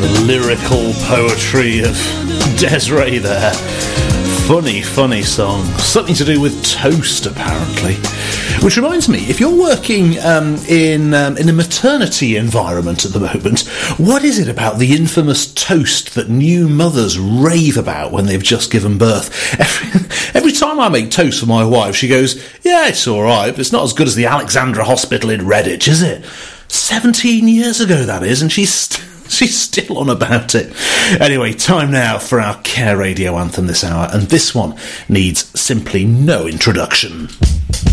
Lyrical poetry of Des'ree there. Funny song. Something to do with toast, apparently. Which reminds me, if you're working in a maternity environment at the moment, what is it about the infamous toast that new mothers rave about when they've just given birth? Every time I make toast for my wife, she goes, yeah, it's all right, but it's not as good as the Alexandra Hospital in Redditch, is it? 17 years ago, that is, and she's still on about it. Anyway, time now for our Care Radio anthem this hour, and this one needs simply no introduction.